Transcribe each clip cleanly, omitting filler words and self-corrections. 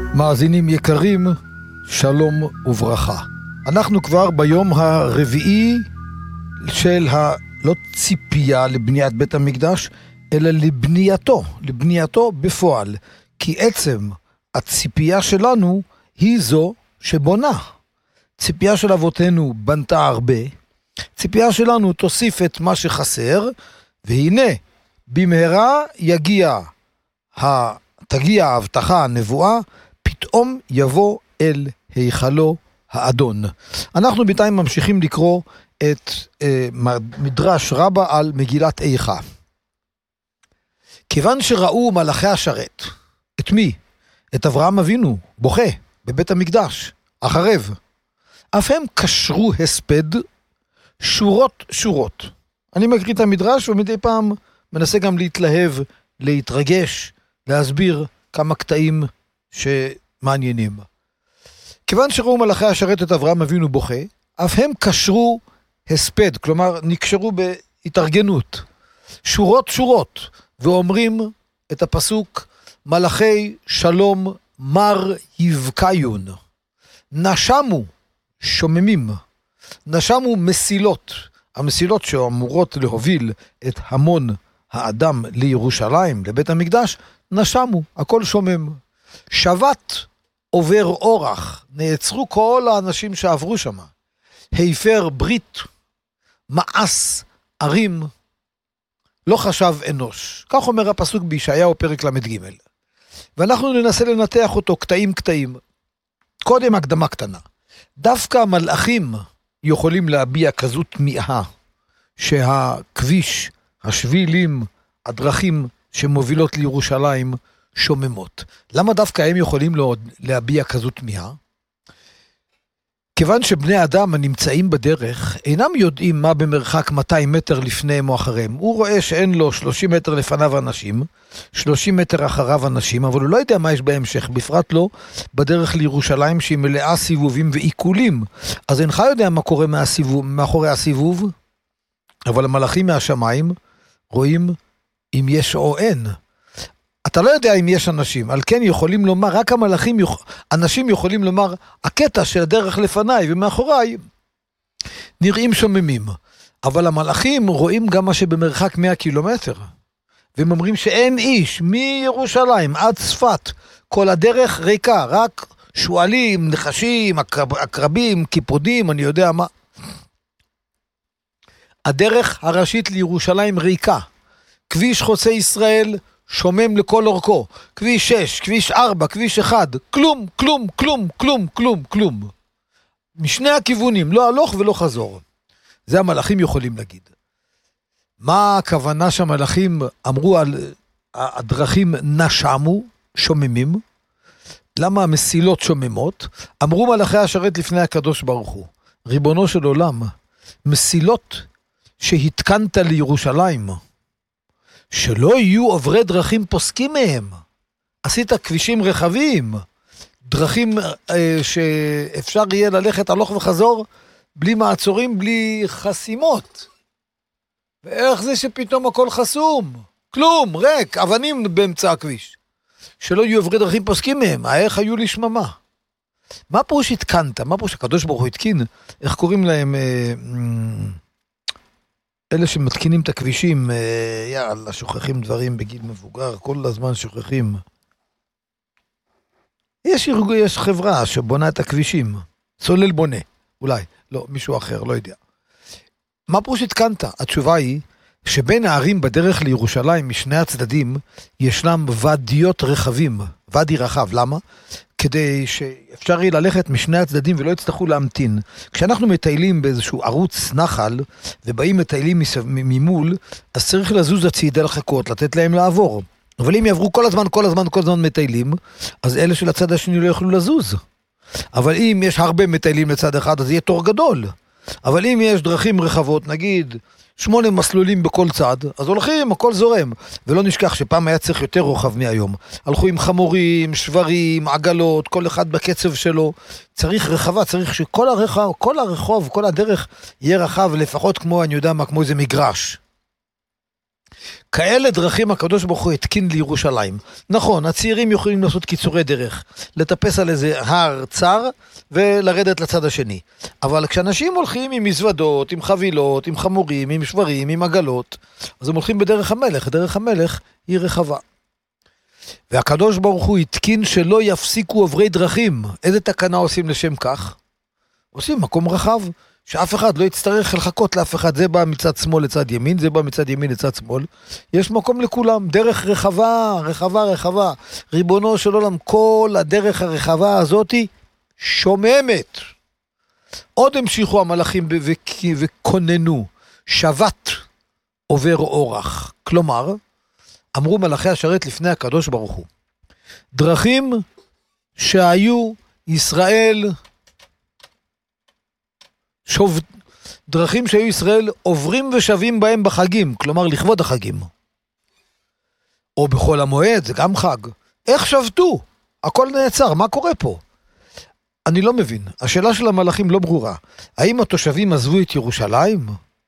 מאזינים יקרים, שלום וברכה. אנחנו כבר ביום הרביעי של לא ציפייה לבניית בית המקדש, אלא לבנייתו בפועל. כי עצם הציפייה שלנו היא זו שבונה. ציפייה של אבותינו בנתה הרבה, ציפייה שלנו תוסיף את מה שחסר, והנה, במהרה תגיע ההבטחה, הנבואה, פתאום יבוא אל היכלו האדון. אנחנו בינתיים ממשיכים לקרוא את מדרש רבה על מגילת איכה. כיוון שראו מלאכי השרת, את מי? את אברהם אבינו, בוכה, בבית המקדש, החרב. אף הם קשרו הספד שורות. אני מקריא את המדרש ומדי פעם מנסה גם להתלהב, להתרגש, להסביר כמה קטעים שמעניינים. כיוון שראו מלאכי השרת את אברהם אבינו בוכה, אף הם קשרו הספד, כלומר נקשרו בהתארגנות, שורות, ואומרים את הפסוק, מלאכי שלום מר יבקיון, נשמו שוממים, נשמו מסילות, המסילות שאמורות להוביל את המון האדם לירושלים, לבית המקדש, נשמו, הכל שומם. שבת עובר אורח, נעצרו כל האנשים שעברו שם, היפר ברית, מאס ערים, לא חשב אנוש. כך אומר הפסוק בישעיהו פרק ל"ג. ואנחנו ננסה לנתח אותו קטעים. קודם הקדמה קטנה. דווקא המלאכים יכולים להביע כזו תמיהה, שהכביש, השבילים, הדרכים שמובילות לירושלים שוממות. למה דווקא הם יכולים להביע כזו תמיהה? כיוון שבני אדם הנמצאים בדרך אינם יודעים מה במרחק 200 מטר לפניהם או אחריהם. הוא רואה שאין לו 30 מטר לפניו אנשים, 30 מטר אחריו אנשים, אבל הוא לא יודע מה יש בהמשך, בפרט לא בדרך לירושלים שהיא מלאה סיבובים ועיקולים. אז אינך יודע מה קורה מאחורי הסיבוב, אבל המלאכים מהשמיים רואים אם יש או אין. אתה לא יודע אם יש אנשים, על כן יכולים לומר, רק אנשים יכולים לומר, הקטע של הדרך לפניי ומאחוריי נראים שוממים. אבל המלאכים רואים גם מה שבמרחק 100 קילומטר. והם אומרים שאין איש מירושלים עד צפת, כל הדרך ריקה, רק שואלים, נחשים, עקרבים, קיפודים, אני יודע מה. הדרך הראשית לירושלים ריקה. כביש חוצה ישראל שומם לכל אורכו, כביש 6, כביש 4, כביש 1, כלום. משני הכיוונים, לא הלוך ולא חזור. זה המלאכים יכולים להגיד. מה הכוונה שהמלאכים אמרו על הדרכים נשמו, שוממים? למה המסילות שוממות? אמרו מלאכי השרת לפני הקדוש ברוך הוא, ריבונו של עולם, מסילות שהתקנת לירושלים, שלא יהיו עוברי דרכים פוסקים מהם. עשית כבישים רחבים, דרכים שאפשר יהיה ללכת הלוך וחזור, בלי מעצורים, בלי חסימות. ואיך זה שפתאום הכל חסום? כלום, ריק, אבנים באמצע הכביש. שלא יהיו עוברי דרכים פוסקים מהם, איך היו לשממה? מה פירוש התקנת? מה פירוש הקדוש ברוך הוא התקין? איך קוראים להם? אלה שמתקינים את הכבישים, יאללה, שוכחים דברים בגיל מבוגר, כל הזמן שוכחים. יש חברה שבונה את הכבישים, סולל בונה, אולי, לא, מישהו אחר, לא יודע. מה פירוש התקנת? התשובה היא, שבין הערים בדרך לירושלים, משני הצדדים, ישנם ודיות רחבים, ודי רחב, למה? כדי שאפשר יהיה ללכת משני הצדדים ולא יצטרכו להמתין. כשאנחנו מטיילים באיזשהו ערוץ נחל, ובאים מטיילים ממול, אז צריך לזוז הצידה לחכות, לתת להם לעבור. אבל אם יעברו כל הזמן מטיילים, אז אלה של הצד השני לא יוכלו לזוז. אבל אם יש הרבה מטיילים לצד אחד, אז יהיה תור גדול. אבל אם יש דרכים רחבות, נגיד 8 מסלולים בכל צד, אז הולכים, הכל זורם. ולא נשכח שפעם היה צריך יותר רוחב מהיום. הלכו עם חמורים, שברים, עגלות, כל אחד בקצב שלו. צריך רחבה, צריך שכל הרחוב, כל הדרך יהיה רחב, לפחות כמו, אני יודע מה, כמו איזה מגרש. כאלה דרכים הקדוש ברוך הוא התקין לירושלים. נכון, הצעירים יכולים לעשות קיצורי דרך, לטפס על איזה הר צר ולרדת לצד השני. אבל כשאנשים הולכים עם מזוודות, עם חבילות, עם חמורים, עם שברים, עם עגלות, אז הם הולכים בדרך המלך. דרך המלך היא רחבה. והקדוש ברוך הוא התקין שלא יפסיקו עוברי דרכים. איזה תקנה עושים לשם כך? עושים מקום רחב, שאף אחד לא יצטרך לחכות לאף אחד. זה בא מצד שמאל לצד ימין, זה בא מצד ימין לצד שמאל. יש מקום לכולם, דרך רחבה, רחבה, רחבה. ריבונו של עולם, כל הדרך הרחבה הזאת שוממת. עוד המשיכו המלאכים וכוננו, שבת עובר אורח. כלומר, אמרו מלאכי השרת לפני הקדוש ברוך הוא, דרכים שהיו ישראל דרכים שהיו ישראל עוברים ושבים בהם בחגים, כלומר לכבוד החגים. או בכל המועד, זה גם חג. איך שבתו? הכל נעצר, מה קורה פה? אני לא מבין. השאלה של המלאכים לא ברורה. האם התושבים עזבו את ירושלים?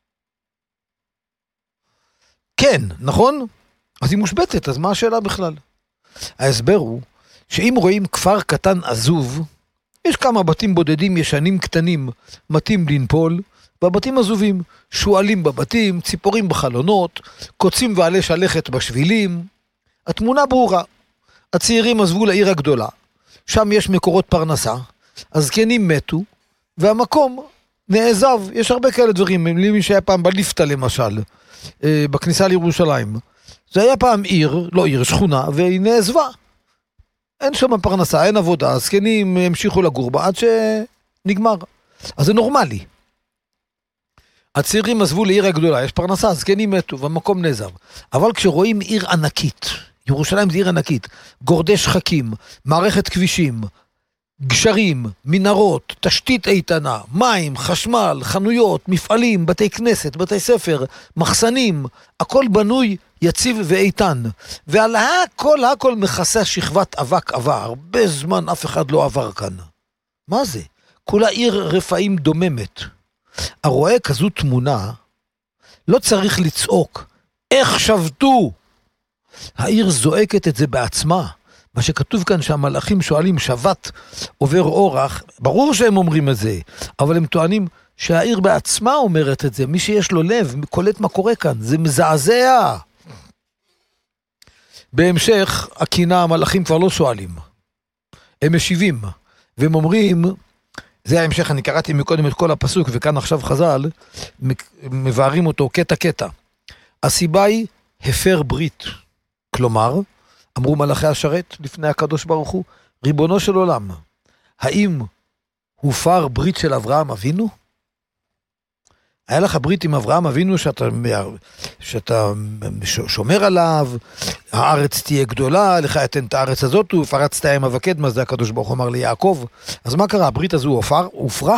כן, נכון? אז היא מושבתת, אז מה השאלה בכלל? ההסבר הוא שאם רואים כפר קטן עזוב, יש כמה בתים בודדים ישנים קטנים, מתים לנפול, והבתים עזובים, שואלים בבתים, ציפורים בחלונות, קוצים ועלי שלכת בשבילים. התמונה ברורה. הצעירים עזבו לעיר הגדולה, שם יש מקורות פרנסה, הזקנים מתו, והמקום נעזב. יש הרבה כאלה דברים, למי שהיה פעם בליפתא למשל, בכניסה לירושלים. זה היה פעם עיר, לא עיר, שכונה, והיא נעזבה. אין שם פרנסה, אין עבודה, הזקנים המשיכו לגור בה עד שנגמר. אז זה נורמלי. הצעירים עזבו לעיר הגדולה, יש פרנסה, הזקנים מתו, והמקום נעזב. אבל כשרואים עיר ענקית, ירושלים זה עיר ענקית, גורדי שחקים, מערכת כבישים, גשרים, מנהרות, תשתית איתנה, מים, חשמל, חנויות, מפעלים, בתי כנסת, בתי ספר, מחסנים, הכל בנוי, יציב ואיתן. ועל הכל מכסה שכבת אבק עבר. הרבה זמן אף אחד לא עבר כאן. מה זה? כולה עיר רפאים דוממת. הרואה כזו תמונה, לא צריך לצעוק. איך שבתו? העיר זועקת את זה בעצמה. מה שכתוב כאן שהמלאכים שואלים שבת עובר אורח, ברור שהם אומרים את זה, אבל הם טוענים שהעיר בעצמה אומרת את זה. מי שיש לו לב, קולט מה קורה כאן, זה מזעזע. בהמשך, הקינה המלאכים כבר לא שואלים. הם משיבים, והם אומרים, זה ההמשך, אני קראתי מקודם את כל הפסוק, וכאן עכשיו חז"ל, מבארים אותו קטע קטע. הסיבה היא הפר ברית. כלומר, אמרו מלאכי השרת לפני הקדוש ברוך הוא, ריבונו של עולם, האם הופר ברית של אברהם אבינו? היה לך ברית עם אברהם אבינו שאתה שומר עליו, הארץ תהיה גדולה, לך אתן את הארץ הזאת, ופרצת עם אבקד, מה זה הקדוש ברוך הוא אמר ליעקב? אז מה קרה? הברית הזו הופרה?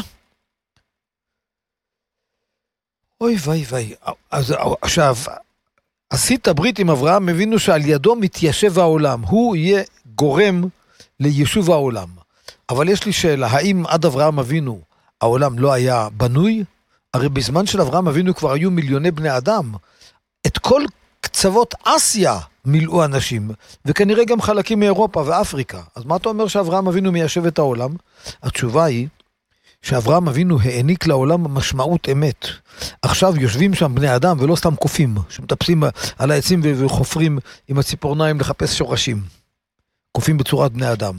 אוי ויי. אז עכשיו, עשית ברית עם אברהם, הבינו שעל ידו מתיישב העולם, הוא יהיה גורם ליישוב העולם. אבל יש לי שאלה, האם עד אברהם אבינו העולם לא היה בנוי? הרי בזמן של אברהם אבינו כבר היו מיליוני בני אדם. את כל קצוות אסיה מילאו אנשים, וכנראה גם חלקים מאירופה ואפריקה. אז מה אתה אומר שאברהם אבינו מיישב את העולם? התשובה היא שאברהם אבינו העניק לעולם משמעות אמת. עכשיו יושבים שם בני אדם ולא סתם קופים, שמטפסים על העצים וחופרים עם הציפורניים לחפש שורשים. קופים בצורת בני אדם.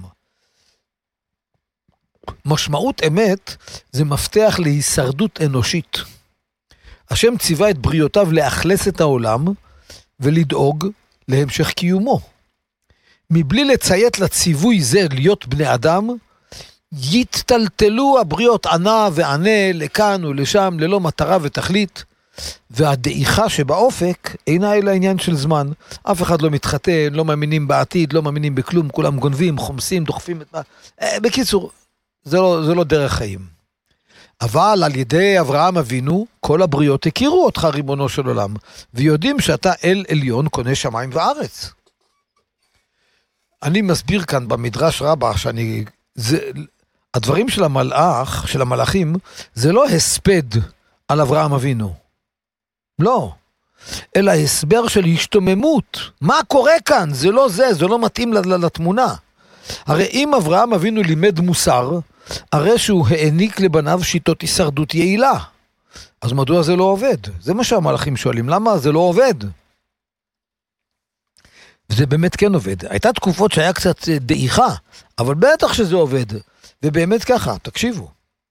משמעות אמת זה מפתח להישרדות אנושית. השם ציווה את בריאותיו לאכלס את העולם ולדאוג להמשך קיומו. מבלי לציית לציווי זה להיות בני אדם, יתטלטלו הבריות ענה וענה לכאן ולשם ללא מטרה ותכלית, והדעיכה שבאופק אינה אלא עניין של זמן. אף אחד לא מתחתן, לא מאמינים בעתיד, לא מאמינים בכלום, כולם גונבים, חומסים, דוחפים את מה... בקיצור, זה לא דרך חיים. אבל על ידי אברהם אבינו, כל הבריות הכירו אותך ריבונו של עולם, ויודעים שאתה אל עליון קונה שמיים וארץ. אני מסביר כאן במדרש רבה, הדברים של של המלאכים, זה לא הספד על אברהם אבינו. לא. אלא הסבר של השתוממות. מה קורה כאן? זה לא זה, זה לא מתאים לתמונה. הרי אם אברהם אבינו לימד מוסר, הרי שהוא העניק לבניו שיטות הישרדות יעילה. אז מדוע זה לא עובד? זה מה שהמלאכים שואלים, למה זה לא עובד? וזה באמת כן עובד. הייתה תקופות שהיה קצת דעיכה, אבל בטח שזה עובד. ובאמת ככה, תקשיבו.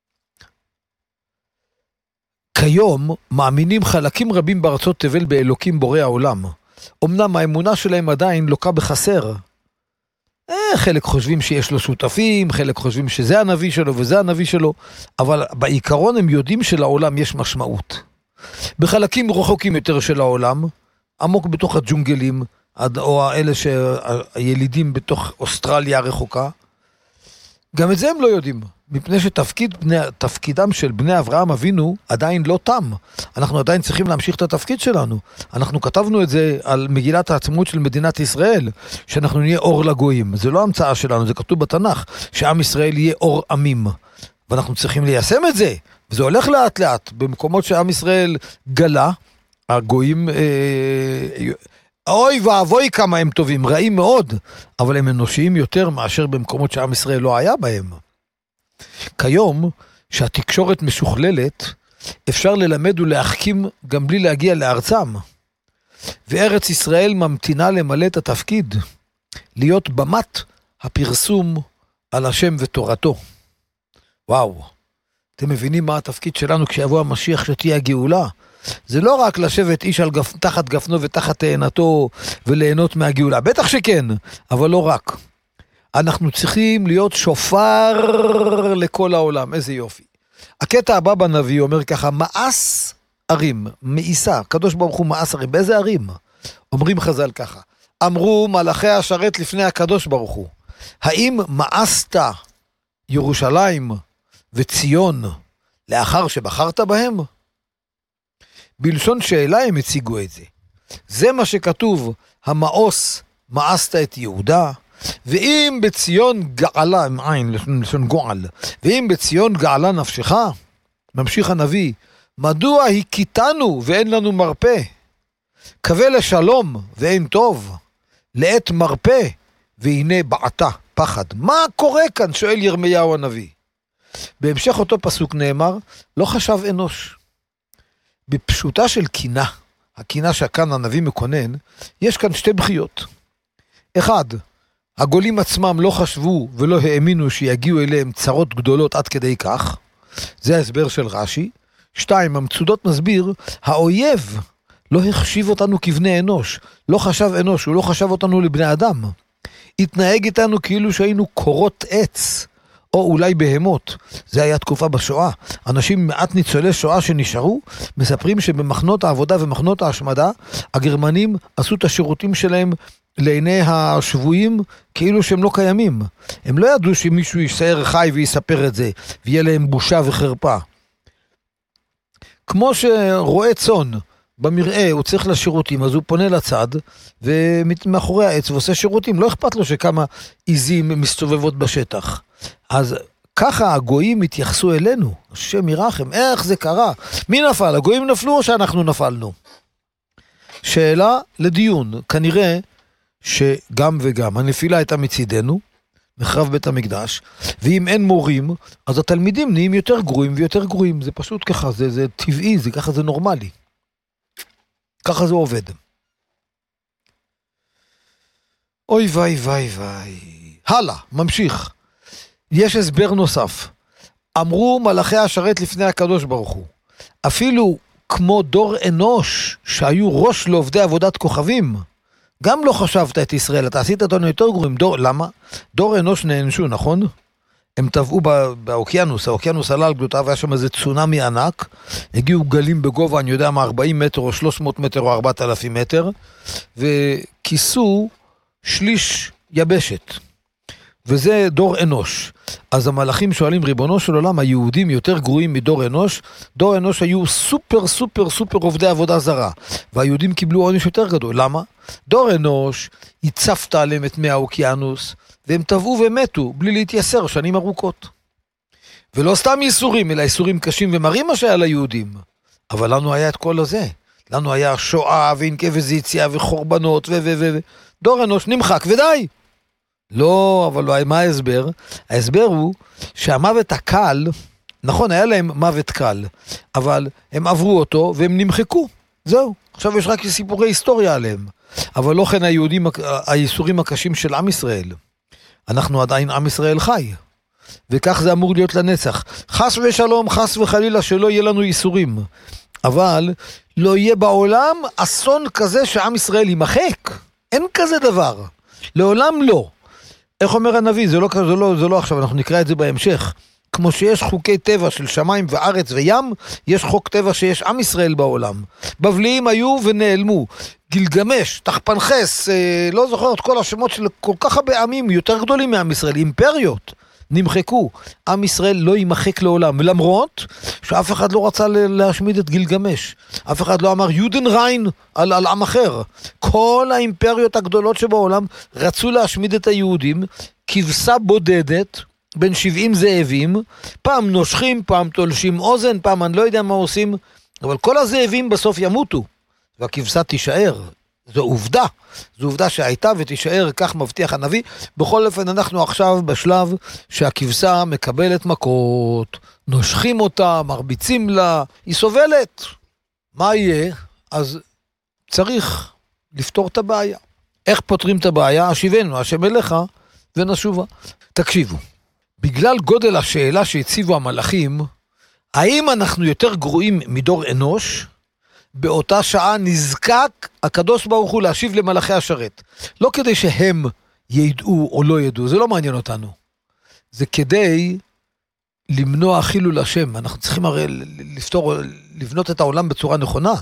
כיום מאמינים חלקים רבים בארצות תבל באלוקים בורא העולם. אמנם האמונה שלהם עדיין לוקה בחסר. חלק חושבים שיש לו שותפים, חלק חושבים שזה הנביא שלו וזה הנביא שלו, אבל בעיקרון הם יודעים שלעולם יש משמעות. בחלקים רחוקים יותר של העולם, עמוק בתוך הג'ונגלים, או אלה שהילידים בתוך אוסטרליה הרחוקה, גם את זה הם לא יודעים, מפני שתפקידם של בני אברהם אבינו עדיין לא תם. אנחנו עדיין צריכים להמשיך את התפקיד שלנו. אנחנו כתבנו את זה על מגילת העצמאות של מדינת ישראל, שאנחנו נהיה אור לגויים. זה לא המצאה שלנו, זה כתוב בתנ"ך, שעם ישראל יהיה אור עמים. ואנחנו צריכים ליישם את זה, וזה הולך לאט לאט. במקומות שעם ישראל גלה, הגויים, אוי ואבוי כמה הם טובים, רעים מאוד, אבל הם אנושיים יותר מאשר במקומות שעם ישראל לא היה בהם. כיום, שהתקשורת משוכללת, אפשר ללמד ולהחכים גם בלי להגיע לארצם. וארץ ישראל ממתינה למלא את התפקיד, להיות במת הפרסום על השם ותורתו. וואו, אתם מבינים מה התפקיד שלנו כשיבוא המשיח שתהיה הגאולה? זה לא רק לשבת איש תחת גפנו ותחת תאנתו וליהנות מהגאולה, בטח שכן, אבל לא רק. אנחנו צריכים להיות שופר לכל העולם, איזה יופי. הקטע הבא בנביא אומר ככה, מאס ערים, מאיסה, קדוש ברוך הוא מאס ערים, באיזה ערים? אומרים חז"ל ככה, אמרו מלאכי השרת לפני הקדוש ברוך הוא, האם מאסת ירושלים וציון לאחר שבחרת בהם? בלשון שאלה הם הציגו את זה. זה מה שכתוב, המאוס מאסת את יהודה, ואם בציון געלה, עם עין, לשון גועל, ואם בציון געלה נפשך, ממשיך הנביא, מדוע הכיתנו ואין לנו מרפא? קווה לשלום ואין טוב, לעת מרפא, והנה בעתה, פחד. מה קורה כאן? שואל ירמיהו הנביא. בהמשך אותו פסוק נאמר, לא חשב אנוש. בפשוטה של קינה, הקינה שכאן הנביא מקונן, יש כאן שתי בחיות. אחד, הגולים עצמם לא חשבו ולא האמינו שיגיעו אליהם צרות גדולות עד כדי כך. זה ההסבר של רש"י. 2, המצודות מסביר, האויב לא החשיב אותנו כבני אנוש. לא חשב אנוש, הוא לא חשב אותנו לבני אדם. התנהג איתנו כאילו שהיינו קורות עץ, או אולי בהמות. זה היה תקופה בשואה. אנשים מעט ניצולי שואה שנשארו, מספרים שבמחנות העבודה ומחנות ההשמדה, הגרמנים עשו את השירותים שלהם לעיני השבויים כאילו שהם לא קיימים. הם לא ידעו שמישהו יישאר חי ויספר את זה, ויהיה להם בושה וחרפה. כמו שרואה צאן במראה, הוא צריך לשירותים, אז הוא פונה לצד, ומאחורי העץ ועושה שירותים, לא אכפת לו שכמה עיזים מסתובבות בשטח. אז ככה הגויים התייחסו אלינו, השם ירחם, איך זה קרה? מי נפל? הגויים נפלו או שאנחנו נפלנו? שאלה לדיון, כנראה שגם וגם, הנפילה הייתה מצידנו, מחרב בית המקדש, ואם אין מורים, אז התלמידים נהיים יותר גרועים ויותר גרועים, זה פשוט ככה, זה טבעי, זה ככה, זה נורמלי. ככה זה עובד. אוי וואי וואי וואי. הלאה, ממשיך. יש הסבר נוסף. אמרו מלאכי השרת לפני הקדוש ברוך הוא, אפילו כמו דור אנוש שהיו ראש לעובדי עבודת כוכבים, גם לא חשבת את ישראל, אתה עשית אותנו יותר גרועים. למה? דור אנוש נענשו, נכון? הם טבעו באוקיינוס, האוקיינוס עלה על גדותיו, היה שם איזה צונמי ענק, הגיעו גלים בגובה, אני יודע מה, 40 מטר או 300 מטר או 4,000 מטר, וכיסו שליש יבשת. וזה דור אנוש. אז המלאכים שואלים, ריבונו של עולם, היהודים יותר גרועים מדור אנוש? דור אנוש היו סופר סופר סופר עובדי עבודה זרה, והיהודים קיבלו עונש יותר גדול. למה? דור אנוש הצפת עליהם את מי האוקיינוס, והם טבעו ומתו בלי להתייסר שנים ארוכות. ולא סתם ייסורים, אלא ייסורים קשים ומרים מה שהיה ליהודים. אבל לנו היה את כל הזה. לנו היה שואה ואינקוויזיציה וחורבנות דור אנוש נמחק ודי. לא, אבל מה ההסבר? ההסבר הוא שהמוות הקל, נכון, היה להם מוות קל, אבל הם עברו אותו והם נמחקו. זהו. עכשיו יש רק סיפורי היסטוריה עליהם. אבל לא כן הייסורים הקשים של עם ישראל. אנחנו עדיין עם ישראל חי. וכך זה אמור להיות לנצח. חס ושלום, חס וחלילה שלא יהיה לנו ייסורים. אבל לא יהיה בעולם אסון כזה שעם ישראל יימחק. אין כזה דבר. לעולם לא. איך אומר הנביא? זה לא עכשיו, אנחנו נקרא את זה בהמשך. כמו שיש חוקי טבע של שמיים וארץ וים, יש חוק טבע שיש עם ישראל בעולם. בבליים היו ונעלמו. גילגמש, תחפנחס, לא זוכר את כל השמות של כל כך הרבה עמים יותר גדולים מעם ישראל, אימפריות, נמחקו. עם ישראל לא יימחק לעולם, למרות שאף אחד לא רצה להשמיד את גילגמש. אף אחד לא אמר יודן ריין על עם אחר. כל האימפריות הגדולות שבעולם רצו להשמיד את היהודים, כבשה בודדת, בין 70 זאבים, פעם נושכים, פעם תולשים אוזן, פעם אני לא יודע מה עושים, אבל כל הזאבים בסוף ימותו, והכבשה תישאר. זו עובדה, זו עובדה שהייתה ותישאר, כך מבטיח הנביא. בכל אופן אנחנו עכשיו בשלב שהכבשה מקבלת מכות, נושכים אותה, מרביצים לה, היא סובלת. מה יהיה? אז צריך לפתור את הבעיה. איך פותרים את הבעיה? השיבנו, השם אליך ונשובה. תקשיבו. בגלל גודל השאלה שהציבו המלאכים, האם אנחנו יותר גרועים מדור אנוש? באותה שעה נזקק הקדוש ברוך הוא להשיב למלאכי השרת. לא כדי שהם ידעו או לא ידעו, זה לא מעניין אותנו. זה כדי למנוע חילול השם. אנחנו צריכים הרי לבנות את העולם בצורה נכונה.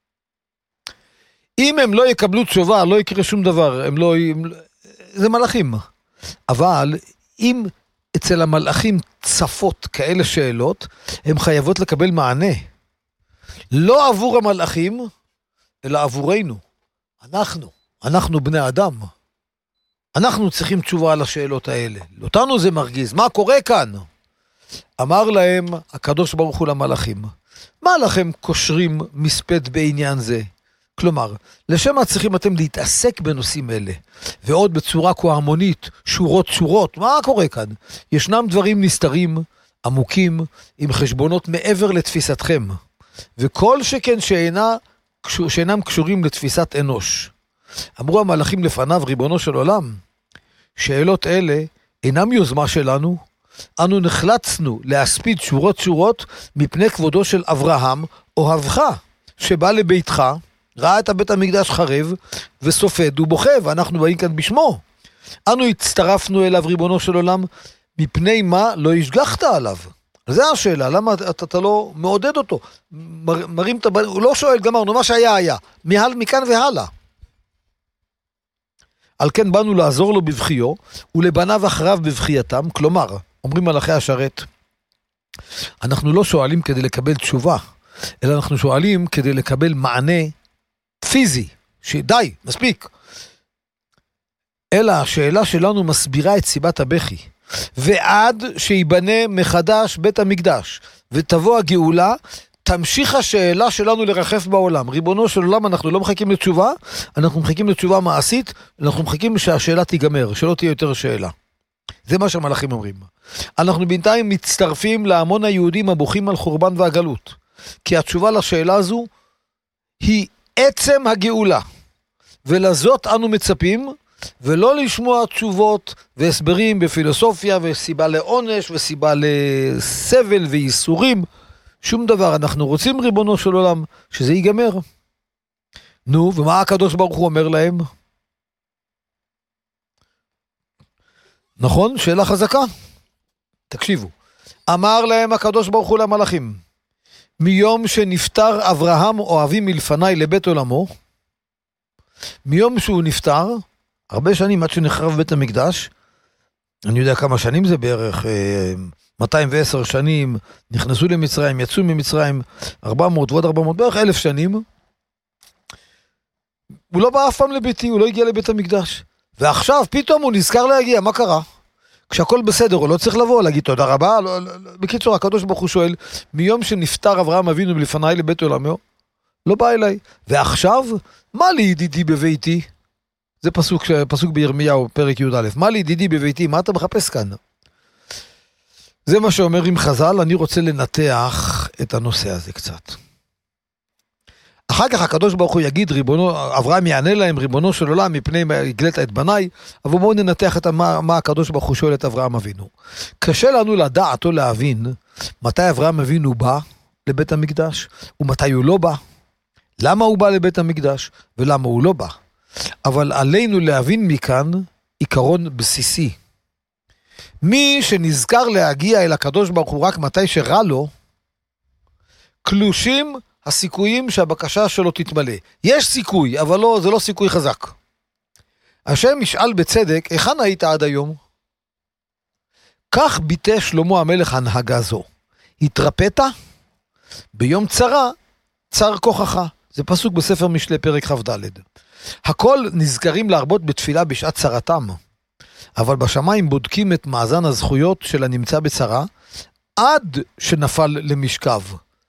אם הם לא יקבלו תשובה, לא יקרה שום דבר. זה מלאכים. אבל אם אצל המלאכים צפות כאלה שאלות, הם חייבות לקבל מענה. לא עבור המלאכים, אלא עבורנו. אנחנו בני אדם. אנחנו צריכים תשובה על השאלות האלה. אותנו זה מרגיז. מה קורה כאן? אמר להם הקדוש ברוך הוא למלאכים, מה לכם קושרים מספד בעניין זה? כלומר, לשם מה צריכים אתם להתעסק בנושאים אלה? ועוד בצורה כה המונית, שורות, מה קורה כאן? ישנם דברים נסתרים, עמוקים, עם חשבונות מעבר לתפיסתכם, וכל שכן שאינם קשורים לתפיסת אנוש. אמרו המלאכים לפניו, ריבונו של עולם, שאלות אלה אינם יוזמה שלנו, אנו נחלצנו להספיד שורות מפני כבודו של אברהם, אוהבך, שבא לביתך, ראה את הבית המקדש חרב, וסופד ובוכה, ואנחנו באים כאן בשמו. אנו הצטרפנו אליו, ריבונו של עולם, מפני מה לא השגחת עליו. זה השאלה, למה אתה לא מעודד אותו? מרים את הבן, הוא לא שואל, גמרנו, מה שהיה היה, מכאן והלאה. על כן באנו לעזור לו בבחיו, ולבניו אחריו בבחייתם, כלומר, אומרים מלאכי השרת, אנחנו לא שואלים כדי לקבל תשובה, אלא אנחנו שואלים כדי לקבל מענה פיזי, שדי, מספיק. אלא השאלה שלנו מסבירה את סיבת הבכי, ועד שיבנה מחדש בית המקדש, ותבוא הגאולה, תמשיך השאלה שלנו לרחף בעולם. ריבונו של עולם, אנחנו לא מחכים לתשובה, אנחנו מחכים לתשובה מעשית, אנחנו מחכים שהשאלה תיגמר, שלא תהיה יותר שאלה. זה מה שהמלאכים אומרים. אנחנו בינתיים מצטרפים להמון היהודים הבוכים על חורבן והגלות, כי התשובה לשאלה הזו היא עצם הגאולה, ולזאת אנו מצפים, ולא לשמוע תשובות והסברים בפילוסופיה, וסיבה לעונש, וסיבה לסבל וייסורים, שום דבר. אנחנו רוצים, ריבונו של עולם, שזה ייגמר. נו, ומה הקדוש ברוך הוא אומר להם? נכון? שאלה חזקה. תקשיבו. אמר להם הקדוש ברוך הוא למלאכים, מיום שנפטר אברהם אוהבים מלפני לבית עולמו, מיום שהוא נפטר, הרבה שנים עד שנחרב בית המקדש, אני יודע כמה שנים זה בערך, 210 שנים, נכנסו למצרים, יצאו ממצרים, 400 ועוד 400, בערך 1000 שנים, הוא לא בא אף פעם לביתי, הוא לא הגיע לבית המקדש, ועכשיו פתאום הוא נזכר להגיע, מה קרה? כשהכל בסדר, הוא לא צריך לבוא, להגיד תודה רבה, בקיצור, הקדוש ברוך הוא שואל, מיום שנפטר אברהם אבינו מלפני לבית עולמו, לא בא אליי. ועכשיו, מה לי ידידי בביתי? זה פסוק בירמיהו, פרק י"א. מה לי ידידי בביתי? מה אתה מחפש כאן? זה מה שאומר עם חז"ל, אני רוצה לנתח את הנושא הזה קצת. אחר כך הקדוש ברוך הוא יגיד, אברהם יענה להם, ריבונו של עולם, מפני הגלת את בניי, אבל בואו ננתח את מה הקדוש ברוך הוא שואל את אברהם אבינו. קשה לנו לדעת או להבין מתי אברהם אבינו בא לבית המקדש, ומתי הוא לא בא. למה הוא בא לבית המקדש, ולמה הוא לא בא. אבל עלינו להבין מכאן עיקרון בסיסי. מי שנזכר להגיע אל הקדוש ברוך הוא רק מתי שרע לו, קלושים הסיכויים שהבקשה שלו תתמלא. יש סיכוי, אבל לא, זה לא סיכוי חזק. השם ישאל בצדק, היכן היית עד היום? כך ביטא שלמה המלך הנהגה זו. התרפאת? ביום צרה, צר כוחך. זה פסוק בספר משלי פרק כ"ד. הכל נזכרים להרבות בתפילה בשעת צרתם. אבל בשמיים בודקים את מאזן הזכויות של הנמצא בצרה, עד שנפל למשכב.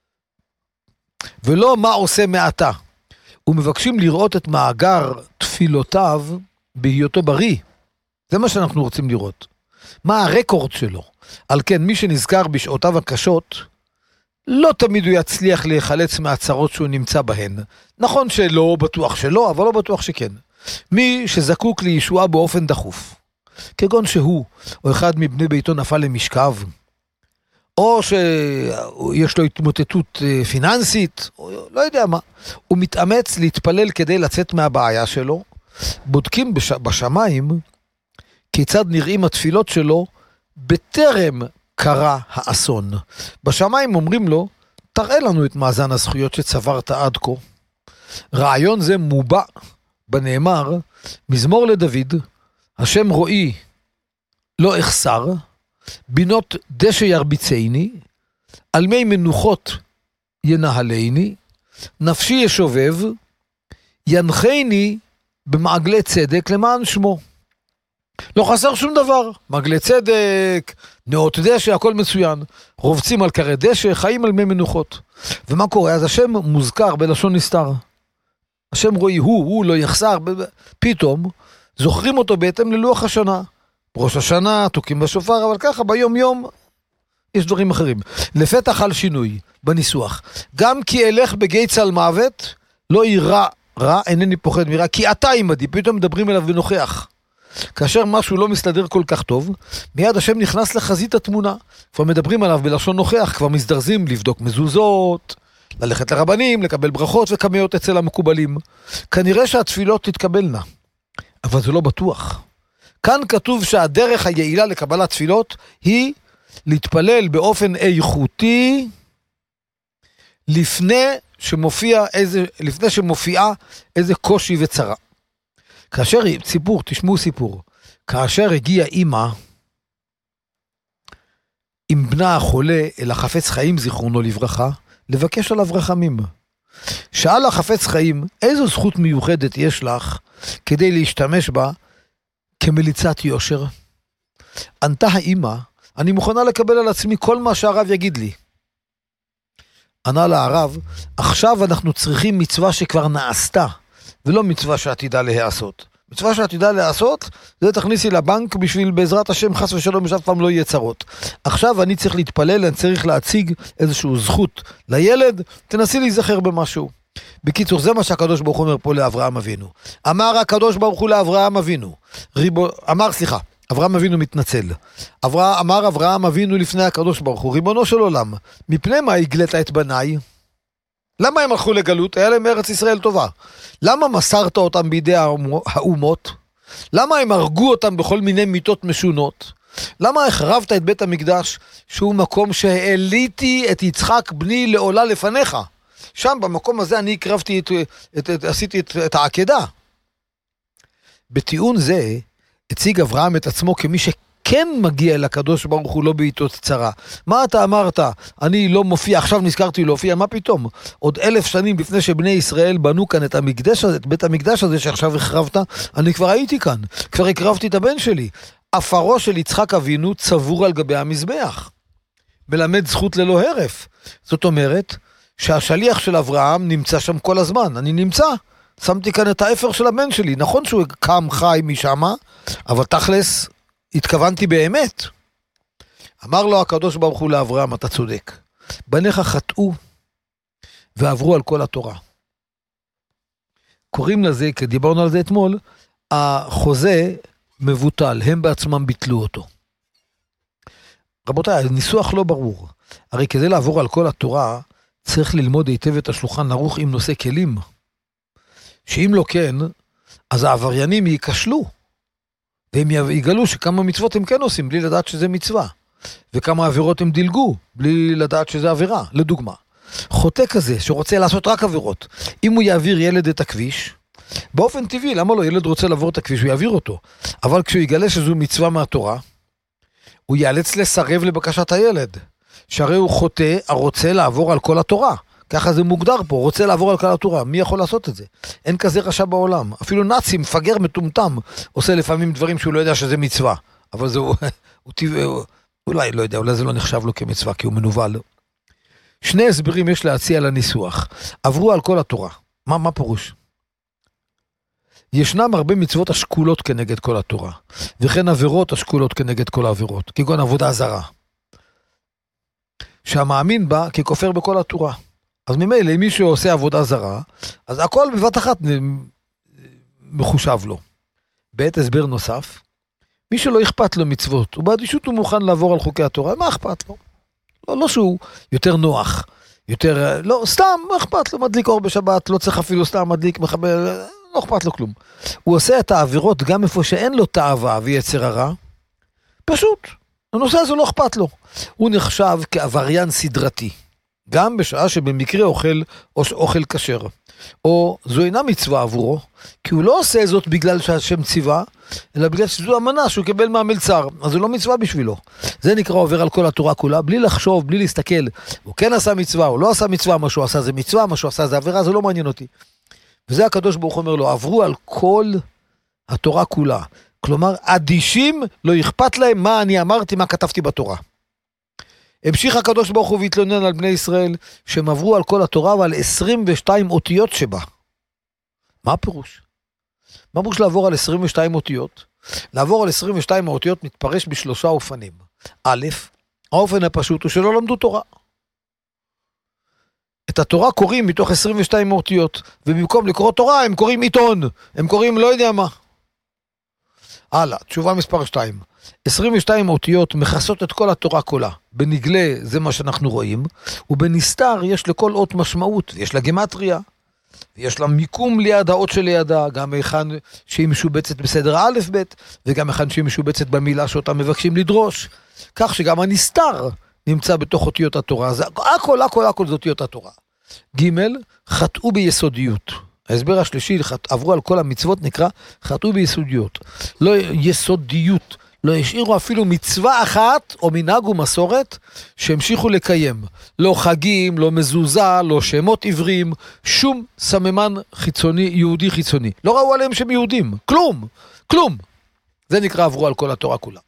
ולא מה עושה מעתה. ומבקשים לראות את מאגר תפילותיו בהיותו בריא. זה מה שאנחנו רוצים לראות. מה הרקורד שלו. על כן, מי שנזכר בשעותיו הקשות, לא תמיד הוא יצליח להיחלץ מהצרות שהוא נמצא בהן. נכון שלא, בטוח שלא, אבל לא בטוח שכן. מי שזקוק לישועה באופן דחוף, כגון שהוא, או אחד מבני ביתו נפל למשכב, או שיש לו התמוטטות פיננסית, או לא יודע מה, הוא מתאמץ להתפלל כדי לצאת מהבעיה שלו, בודקים בשמיים כיצד נראים התפילות שלו בטרם קרה האסון. בשמיים אומרים לו, תראה לנו את מאזן הזכויות שצברת עד כה. רעיון זה מובע בנאמר, מזמור לדוד, השם רואי לא אחסר, בינות דשא ירביצני, על מי מנוחות ינהלני, נפשי ישובב, ינחני במעגלי צדק למען שמו. לא חסר שום דבר, מעגלי צדק, נאות דשא, הכל מצוין. רובצים על כרי דשא, חיים על מי מנוחות. ומה קורה? אז השם מוזכר בלשון נסתר. השם רואי הוא לא יחסר, פתאום זוכרים אותו בהתאם ללוח השנה. ראש השנה, תוקים בשופר, אבל ככה ביום יום יש דברים אחרים. לפתח חל שינוי בניסוח. גם כי אלך בגיא צל מוות, לא יירא רע, אינני פוחד מרע, כי אתה עמדי, פתאום מדברים אליו ונוכח. כאשר משהו לא מסתדר כל כך טוב, מיד השם נכנס לחזית התמונה. כבר מדברים עליו בלשון נוכח, כבר מזדרזים לבדוק מזוזות, ללכת לרבנים, לקבל ברכות וקמיות אצל המקובלים. כנראה שהתפילות תתקבלנה, אבל זה לא בטוח. כאן כתוב שהדרך היעילה לקבלת תפילות היא להתפלל באופן איכותי לפני שמופיעה איזה קושי וצרה. כאשר, תשמעו סיפור, כאשר הגיעה אמא עם בנה החולה אל החפץ חיים זיכרונו לברכה, לבקש עליו רחמים. שאל החפץ חיים, איזו זכות מיוחדת יש לך כדי להשתמש בה כמליצת יושר? ענתה האמא, אני מוכנה לקבל על עצמי כל מה שהרב יגיד לי. ענה לה הרב, עכשיו אנחנו צריכים מצווה שכבר נעשתה, ולא מצווה שעתידה להיעשות. מצווה שעתידה להיעשות, זה תכניסי לבנק בשביל בעזרת השם חס ושלום בשעת פעם לא יהיה צרות. עכשיו אני צריך להתפלל, אני צריך להציג איזושהי זכות לילד, תנסי להיזכר במשהו. בקיצור, זה מה שהקדוש ברוך הוא אומר פה לאברהם אבינו. אמר הקדוש ברוך הוא לאברהם אבינו, אברהם אבינו מתנצל. אמר אברהם אבינו לפני הקדוש ברוך הוא, ריבונו של עולם, מפני מה הגלת את בניי? למה הם הלכו לגלות? היה להם ארץ ישראל טובה. למה מסרת אותם בידי האומות? למה הם הרגו אותם בכל מיני מיתות משונות? למה החרבת את בית המקדש, שהוא מקום שהעליתי את יצחק בני לעולה לפניך? שם במקום הזה אני הקרבתי עשיתי את העקדה. בטיעון זה הציג אברהם את עצמו כמי שכן מגיע אל הקדוש ברוך הוא לא בעיתות צרה. מה אתה אמרת? אני לא מופיע, עכשיו נזכרתי להופיע, מה פתאום? עוד 1000 שנים לפני שבני ישראל בנו כאן את בית המקדש הזה שעכשיו החרבת, אני כבר הייתי כאן, כבר הקרבתי את הבן שלי. אפרו של יצחק אבינו צבור על גבי המזבח. מלמד זכות ללא הרף. זאת אומרת, שהשליח של אברהם נמצא שם כל הזמן. אני נמצא, שמתי כאן את האפר של הבן שלי. נכון שהוא קם חי משם, אבל תכלס, התכוונתי באמת. אמר לו הקדוש ברוך הוא לאברהם, אתה צודק. בניך חטאו ועברו על כל התורה. קוראים לזה, כי דיברנו על זה אתמול, החוזה מבוטל, הם בעצמם ביטלו אותו. רבותיי, הניסוח לא ברור. הרי כדי לעבור על כל התורה, צריך ללמוד היטב את השולחן ערוך עם נושא כלים. שאם לא כן, אז העבריינים ייכשלו. והם יגלו שכמה מצוות הם כן עושים, בלי לדעת שזה מצווה. וכמה עבירות הם דילגו, בלי לדעת שזה עבירה. לדוגמה, חוטא כזה שרוצה לעשות רק עבירות, אם הוא יעביר ילד את הכביש, באופן טבעי, למה לא? ילד רוצה לעבור את הכביש, הוא יעביר אותו. אבל כשהוא יגלה שזו מצווה מהתורה, הוא ייאלץ לסרב לבקשת הילד. שהרי הוא חוטא הרוצה לעבור על כל התורה. ככה זה מוגדר פה, רוצה לעבור על כל התורה. מי יכול לעשות את זה? אין כזה רשע בעולם. אפילו נאצי, מפגר מטומטם, עושה לפעמים דברים שהוא לא יודע שזה מצווה. אבל זה אולי, לא יודע, אולי זה לא נחשב לו כמצווה, כי הוא מנוול. שני הסברים יש להציע לניסוח. עברו על כל התורה. מה פירוש? ישנם הרבה מצוות השקולות כנגד כל התורה, וכן עבירות השקולות כנגד כל העבירות, כגון עבודה זרה. שהמאמין בה ככופר בכל התורה. אז ממילא, אם מישהו עושה עבודה זרה, אז הכל בבת אחת מחושב לו. בעת הסבר נוסף, מי שלא אכפת לו מצוות, ובאדישות הוא מוכן לעבור על חוקי התורה, מה אכפת לו? לא שהוא יותר נוח, יותר, לא, סתם, מה אכפת לו? מדליק אור בשבת, לא צריך אפילו סתם מדליק, מחבל, לא אכפת לו כלום. הוא עושה את העבירות גם איפה שאין לו תאווה ויצר הרע, פשוט, הנושא הזה לא אכפת לו. הוא נחשב כעבריין סדרתי, גם בשעה שבמקרה אוכל כשר. או זו אינה מצווה עבורו, כי הוא לא עושה זאת בגלל שהשם ציווה, אלא בגלל שזו אמנה שהוא קיבל מהמלצר, אז זה לא מצווה בשבילו. זה נקרא עובר על כל התורה כולה, בלי לחשוב, בלי להסתכל, הוא כן עשה מצווה, הוא לא עשה מצווה, מה שהוא עשה זה מצווה, מה שהוא עשה זה עבירה, זה לא מעניין אותי. וזה הקדוש ברוך אומר לו, עברו על כל התורה כולה. כלומר, אדישים, לא אכפת להם מה אני אמרתי, מה כתבתי בתורה. המשיך הקדוש ברוך הוא והתלונן על בני ישראל, שהם עברו על כל התורה ועל 22 אותיות שבה. מה הפירוש? מה פירוש לעבור על 22 אותיות? לעבור על 22 האותיות מתפרש בשלושה אופנים. א', האופן הפשוט הוא שלא למדו תורה. את התורה קוראים מתוך 22 אותיות, ובמקום לקרוא תורה הם קוראים עיתון, הם קוראים לא יודע מה. הלאה, תשובה מספר 2. 22 אותיות מכסות את כל התורה כולה. בנגלה זה מה שאנחנו רואים, ובנסתר יש לכל אות משמעות, יש לה גמטריה, יש לה מיקום ליד האות שלידה, גם היכן שהיא משובצת בסדר א' ב', וגם היכן שהיא משובצת במילה שאותה מבקשים לדרוש, כך שגם הנסתר נמצא בתוך אותיות התורה. זה הכל זה אותיות התורה. ג' חטאו ביסודיות. ההסבר השלישי, עברו על כל המצוות, נקרא חטאו ביסודיות. לא יסודיות, לא השאירו אפילו מצווה אחת, או מנהג ומסורת, שהמשיכו לקיים. לא חגים, לא מזוזה, לא שמות עברים, שום סממן חיצוני, יהודי חיצוני. לא ראו עליהם שהם יהודים, כלום. זה נקרא עברו על כל התורה כולה.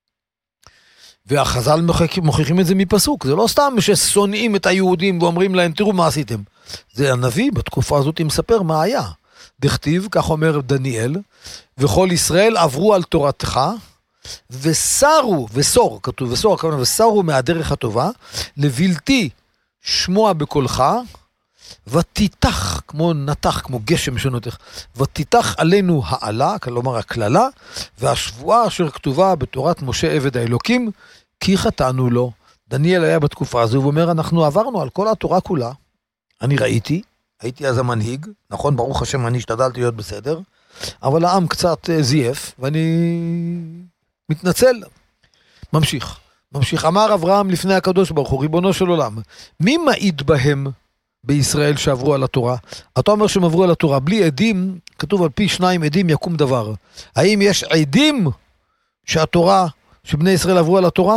והחז"ל מוכיחים את זה מפסוק, זה לא סתם ששונאים את היהודים ואומרים להם, תראו מה עשיתם. זה הנביא בתקופה הזאת מספר מה היה. דכתיב, כך אומר דניאל, וכל ישראל עברו על תורתך, וסרו, כתוב וסור, וסרו מהדרך הטובה, לבלתי שמוע בקולך, ותיתח, כמו נתח, כמו גשם שנותך, ותיתח עלינו העלה, כלומר הכללה, והשבועה אשר כתובה בתורת משה עבד האלוקים, כי חטאנו לו. דניאל היה בתקופה הזו, ואומר, אנחנו עברנו על כל התורה כולה, אני הייתי אז המנהיג, נכון, ברוך השם, אני השתדלתי להיות בסדר, אבל העם קצת זייף, ואני מתנצל. ממשיך, אמר אברהם לפני הקדוש ברוך הוא, ריבונו של עולם, מי מעיד בהם בישראל שעברו על התורה? אתה אומר שהם עברו על התורה, בלי עדים, כתוב על פי 2 עדים יקום דבר. האם יש עדים שהתורה, שבני ישראל עברו על התורה?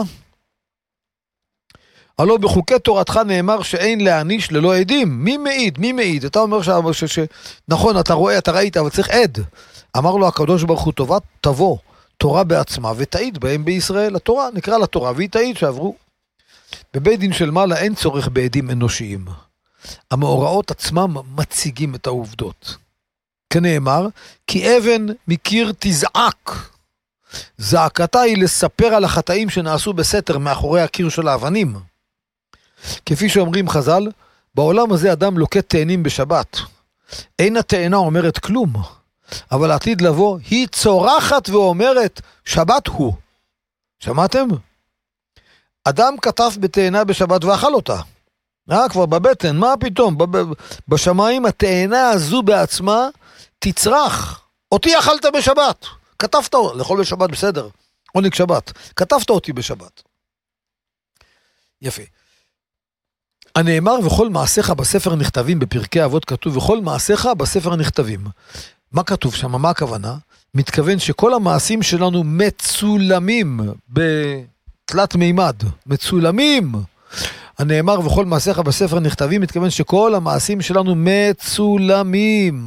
הלא בחוקי תורתך נאמר שאין להעניש ללא עדים. מי מעיד? אתה אומר נכון, אתה רואה, אתה ראית, אבל צריך עד. אמר לו הקדוש ברוך הוא, תבוא תורה בעצמה ותעיד בהם בישראל. התורה, נקרא לה תורה, והיא תעיד שעברו. בבית דין של מעלה אין צורך בעדים אנושיים. המאורעות עצמם מציגים את העובדות. כנאמר, כי אבן מקיר תזעק. זעקתה היא לספר על החטאים שנעשו בסתר מאחורי הקיר של האבנים. כפי שאומרים חז"ל, בעולם הזה אדם לוקט תאנים בשבת. אין התאנה אומרת כלום, אבל העתיד לבוא היא צורחת ואומרת, שבת הוא. שמעתם? אדם כתב בתאנה בשבת ואכל אותה. כבר בבטן, מה פתאום? בשמיים התאנה הזו בעצמה תצרח. אותי אכלת בשבת. כתבת, לאכול בשבת בסדר. עונג שבת. כתבת אותי בשבת. יפה. הנאמר וכל מעשיך בספר נכתבים, בפרקי אבות כתוב, וכל מעשיך בספר נכתבים. מה כתוב שם? מה הכוונה? מתכוון שכל המעשים שלנו מצולמים בתלת מימד. מצולמים. הנאמר וכל מעשיך בספר נכתבים, מתכוון שכל המעשים שלנו מצולמים.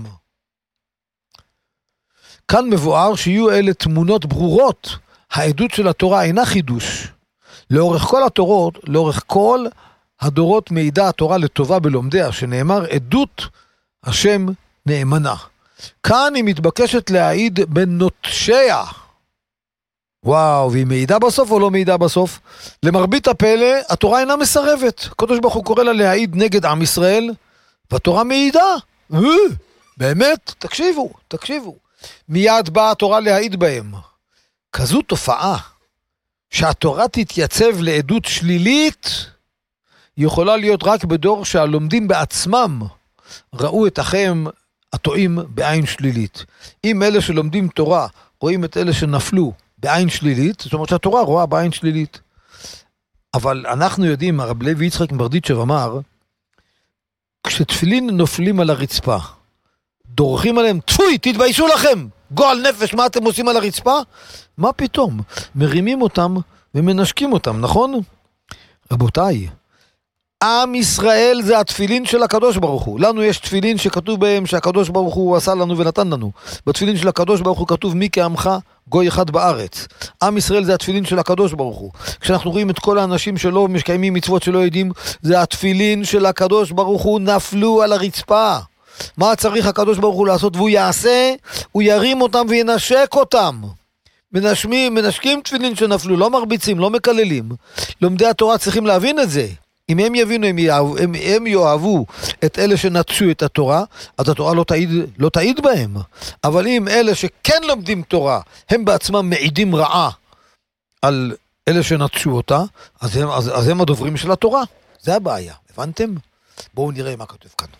כאן מבואר שיהיו אלה תמונות ברורות. העדות של התורה אינה חידוש. לאורך כל הדורות מעידה התורה לטובה בלומדיה, שנאמר עדות השם נאמנה. כאן היא מתבקשת להעיד בנוטשיה. וואו, והיא מעידה בסוף או לא מעידה בסוף? למרבית הפלא, התורה אינה מסרבת. הקדוש ברוך הוא קורא לה להעיד נגד עם ישראל, והתורה מעידה. באמת? תקשיבו. מיד באה התורה להעיד בהם. כזו תופעה, שהתורה תתייצב לעדות שלילית, יכולה להיות רק בדור שהלומדים בעצמם ראו את אחיהם הטועים בעין שלילית. אם אלה שלומדים תורה רואים את אלה שנפלו בעין שלילית, זאת אומרת שהתורה רואה בעין שלילית. אבל אנחנו יודעים, הרב לוי יצחק מברדיצ'ב אמר, כשתפילין נופלים על הרצפה, דורכים עליהם, תפוי, תתביישו לכם, גועל נפש, מה אתם עושים על הרצפה? מה פתאום? מרימים אותם ומנשקים אותם, נכון? רבותיי, עם ישראל זה התפילין של הקדוש ברוך הוא. לנו יש תפילין שכתוב בהם שהקדוש ברוך הוא עשה לנו ונתן לנו. בתפילין של הקדוש ברוך הוא כתוב מי כעמך גוי אחד בארץ. עם ישראל זה התפילין של הקדוש ברוך הוא. כשאנחנו רואים את כל האנשים שלא מקיימים מצוות שלא יודעים, זה התפילין של הקדוש ברוך הוא נפלו על הרצפה. מה צריך הקדוש ברוך הוא לעשות? והוא יעשה, הוא ירים אותם וינשק אותם. מנשקים תפילין שנפלו, לא מרביצים, לא מקללים. לומדי התורה צריכים להבין את זה. אם הם יבינו, הם יאהבו את אלה שנטשו את התורה, אז התורה לא תעיד בהם. אבל אם אלה שכן לומדים תורה, הם בעצמם מעידים רעה על אלה שנטשו אותה, אז הם הדוברים של התורה. זה הבעיה, הבנתם? בואו נראה מה כתוב כאן.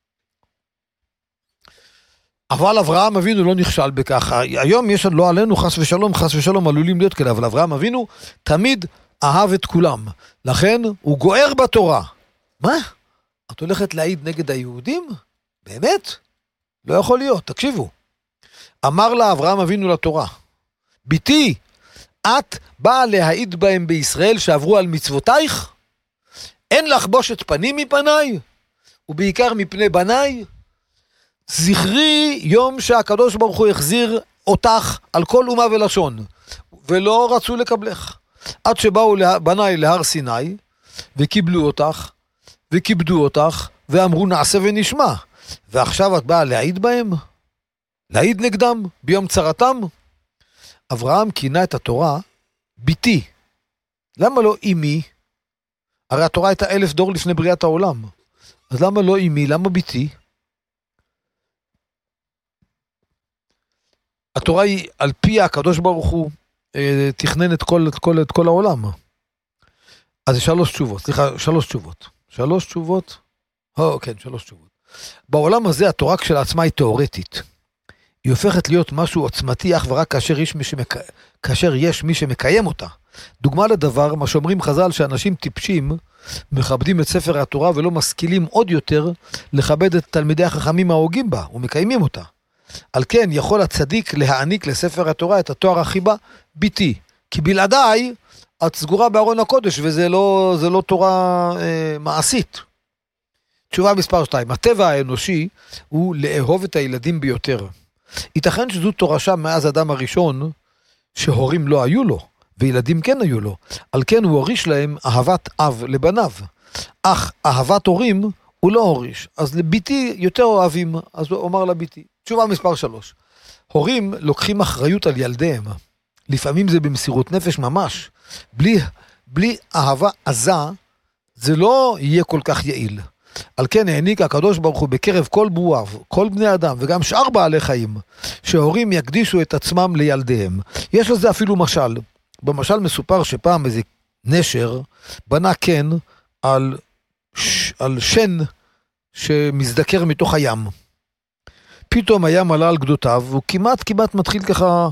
אבל אברהם אבינו לא נכשל בכך. היום יש לא עלינו חס ושלום עלולים להיות כאלה, אבל אברהם אבינו תמיד אהב את כולם. לכן הוא גוער בתורה. מה? את הולכת להעיד נגד היהודים? באמת? לא יכול להיות, תקשיבו. אמר לה אברהם אבינו לתורה, ביתי, את באה להעיד בהם בישראל שעברו על מצוותייך? אין לך בושת פנים מפניי? ובעיקר מפני בניי? זכרי יום שהקדוש ברוך הוא החזיר אותך על כל אומה ולשון, ולא רצו לקבלך. עד שבאו בניי להר סיני, וקיבלו אותך, וכיבדו אותך, ואמרו נעשה ונשמע. ועכשיו את באה להעיד בהם? להעיד נגדם ביום צרתם? אברהם כינה את התורה ביתי. למה לא אמי? הרי התורה הייתה 1000 דור לפני בריאת העולם. אז למה לא אמי? למה ביתי? התורה היא על פי הקדוש ברוך הוא תכנן את כל העולם. אז 3 תשובות, סליחה, 3 תשובות. 3 תשובות? כן, 3 תשובות. בעולם הזה התורה כשלעצמה היא תיאורטית. היא הופכת להיות משהו עוצמתי אך ורק כאשר יש מי שמקיים אותה. דוגמה לדבר, מה שאומרים חז"ל שאנשים טיפשים מכבדים את ספר התורה ולא משכילים עוד יותר לכבד את תלמידי החכמים ההוגים בה ומקיימים אותה. על כן יכול הצדיק להעניק לספר התורה את התואר החיבה ביתי, כי בלעדיי את סגורה בארון הקודש וזה לא תורה מעשית. תשובה מספר 2, הטבע האנושי הוא לאהוב את הילדים ביותר. ייתכן שזו תורשה מאז אדם הראשון שהורים לא היו לו וילדים כן היו לו, על כן הוא הוריש להם אהבת אב לבניו, אך אהבת הורים הוא לא הוריש. אז לביתי יותר אוהבים, אז הוא אומר לביתי. תשובה מספר 3. הורים לוקחים אחריות על ילדיהם. לפעמים זה במסירות נפש ממש. בלי אהבה עזה, זה לא יהיה כל כך יעיל. על כן העניק הקדוש ברוך הוא בקרב כל ברואיו, כל בני אדם וגם שאר בעלי חיים, שהורים יקדישו את עצמם לילדיהם. יש לזה אפילו משל. במשל מסופר שפעם איזה נשר בנה קן על שן שמזדקר מתוך הים. פתאום הים עלה על גדותיו, והוא כמעט מתחיל ככה